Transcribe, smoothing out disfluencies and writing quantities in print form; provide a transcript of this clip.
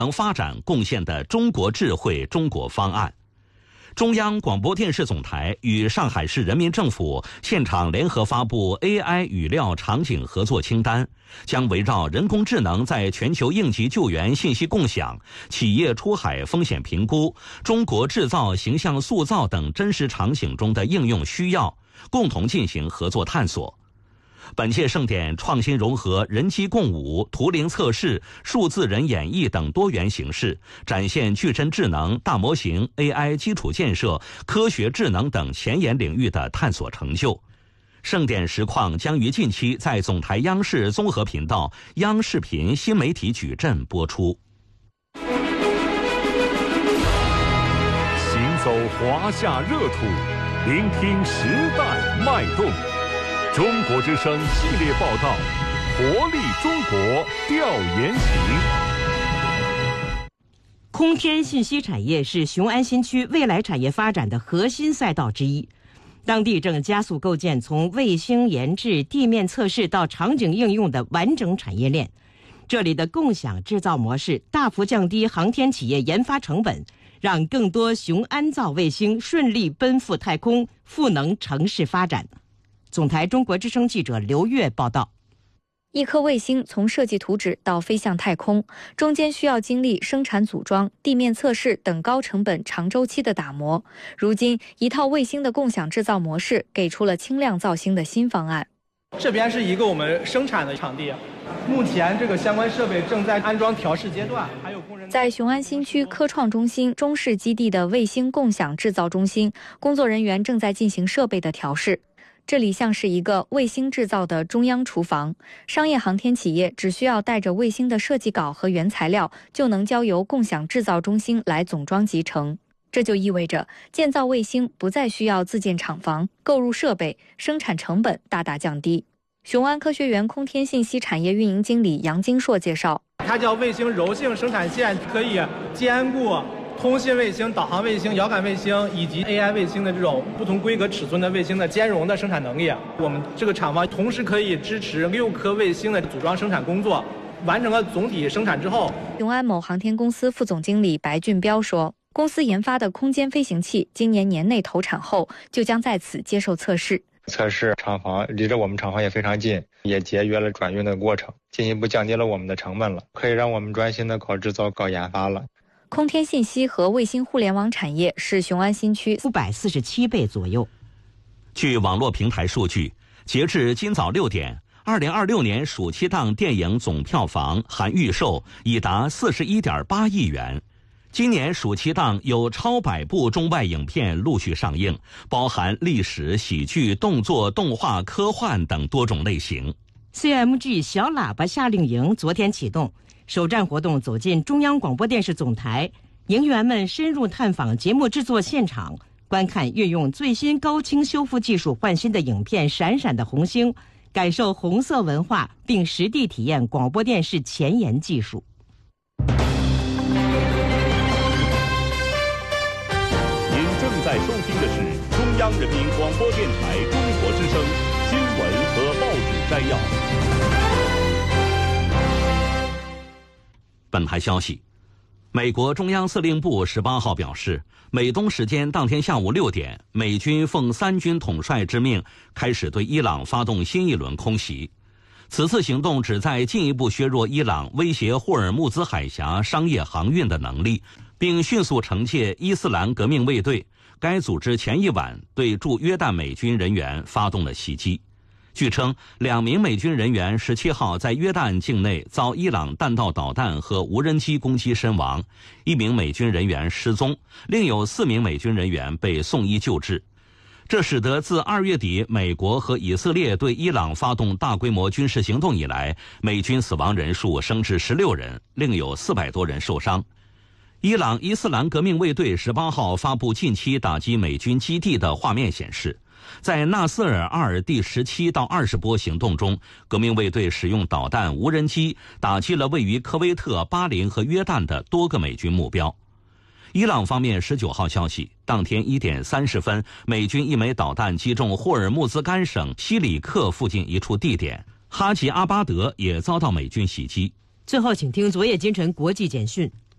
能发展贡献的中国智慧中国方案。中央广播电视总台与上海市人民政府现场联合发布 AI 语料场景合作清单，将围绕人工智能在全球应急救援信息共享、企业出海风险评估、中国制造形象塑造等真实场景中的应用需要，共同进行合作探索。本届盛典创新融合人机共舞、图灵测试、数字人演绎等多元形式，展现具身智能、大模型、AI 基础建设、科学智能等前沿领域的探索成就。盛典实况将于近期在总台央视综合频道、央视频新媒体矩阵播出。 行走华夏热土，聆听时代脉动。中国之声系列报道，活力中国调研行。 空天信息产业是雄安新区未来产业发展的核心赛道之一，当地正加速构建从卫星研制、地面测试到场景应用的完整产业链。这里的共享制造模式大幅降低航天企业研发成本，让更多雄安造卫星顺利奔赴太空，赋能城市发展。总台中国之声记者刘月报道。 一颗卫星从设计图纸到飞向太空，中间需要经历生产组装、地面测试等高成本长周期的打磨。如今，一套卫星的共享制造模式给出了轻量造星的新方案。 这边是一个我们生产的场地，目前这个相关设备正在安装调试阶段，还有工人在雄安新区科创中心中市基地的卫星共享制造中心，工作人员正在进行设备的调试。这里像是一个卫星制造的中央厨房，商业航天企业只需要带着卫星的设计稿和原材料，就能交由共享制造中心来总装集成。这就意味着建造卫星不再需要自建厂房、购入设备，生产成本大大降低。雄安科学园空天信息产业运营经理杨金硕介绍， 它叫卫星柔性生产线，可以兼顾通信卫星、导航卫星、遥感卫星以及 AI 卫星的这种不同规格尺寸的卫星的兼容的生产能力。我们这个厂房同时可以支持6颗卫星的组装生产工作，完成了总体生产之后， 雄安某航天公司副总经理白俊彪说，公司研发的空间飞行器今年年内投产后，就将在此接受测试。 测试厂房离着我们厂房也非常近，也节约了转运的过程，进一步降低了我们的成本了，可以让我们专心的搞制造、搞研发了。 空天信息和卫星互联网产业是雄安新区 547倍左右。 据网络平台数据，截至今早6点，2026年暑期档电影总票房含预售已达41.8亿元。今年暑期档有超100部中外影片陆续上映，包含历史、喜剧、动作、动画、科幻等多种类型。 CMG 小喇叭夏令营昨天启动，首站活动走进中央广播电视总台，营员们深入探访节目制作现场，观看运用最新高清修复技术换新的影片《闪闪的红星》，感受红色文化，并实地体验广播电视前沿技术。 您正在收听的是中央人民广播电台中国之声新闻和报纸摘要。 本台消息，美国中央司令部18号表示，美东时间当天下午6点，美军奉三军统帅之命，开始对伊朗发动新一轮空袭。此次行动旨在进一步削弱伊朗威胁霍尔木兹海峡商业航运的能力，并迅速惩戒伊斯兰革命卫队。该组织前一晚对驻约旦美军人员发动了袭击。据称，2名美军人员17号在约旦境内遭伊朗弹道导弹和无人机攻击身亡，1名美军人员失踪，另有4名美军人员被送医救治。这使得自2月底美国和以色列对伊朗发动大规模军事行动以来，美军死亡人数升至16人，另有400多人受伤。伊朗伊斯兰革命卫队18号发布近期打击美军基地的画面显示，在纳斯尔阿尔第17到20波行动中，革命卫队使用导弹、无人机打击了位于科威特、巴林和约旦的多个美军目标。伊朗方面19号消息，当天1点30分，美军1枚导弹击中霍尔木兹干省西里克附近一处地点，哈吉阿巴德也遭到美军袭击。 最后请听昨夜今晨国际简讯。